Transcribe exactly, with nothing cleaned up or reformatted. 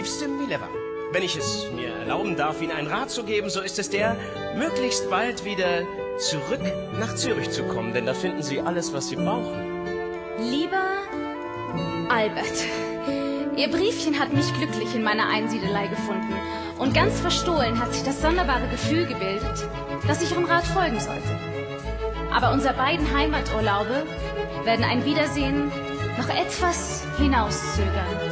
liebste Mileva, wenn ich es mir erlauben darf, Ihnen einen Rat zu geben, so ist es der, möglichst bald wieder zurück nach Zürich zu kommen, denn da finden Sie alles, was Sie brauchen. Lieber Albert, Ihr Briefchen hat mich glücklich in meiner Einsiedelei gefunden. Und ganz verstohlen hat sich das sonderbare Gefühl gebildet, dass ich Ihrem Rat folgen sollte. Aber unsere beiden Heimaturlaube werden ein Wiedersehen noch etwas hinauszögern.